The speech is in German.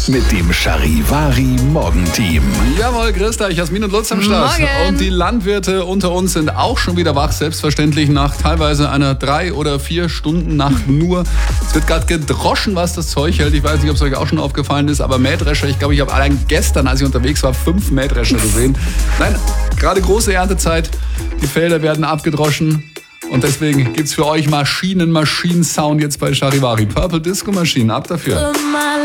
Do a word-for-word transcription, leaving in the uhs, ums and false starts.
mit dem Charivari Morgenteam. Jawohl, Christa, Jasmin und Lutz am Start. Morgen. Und die Landwirte unter uns sind auch schon wieder wach, selbstverständlich nach teilweise einer drei oder vier Stunden Nacht nur. Es wird gerade gedroschen, was das Zeug hält. Ich weiß nicht, ob es euch auch schon aufgefallen ist, aber Mähdrescher, ich glaube, ich habe allein gestern, als ich unterwegs war, fünf Mähdrescher gesehen. Nein, gerade große Erntezeit. Die Felder werden abgedroschen. Und deswegen gibt's für euch Maschinen, Maschinen-Sound jetzt bei Charivari. Purple Disco Maschinen, ab dafür.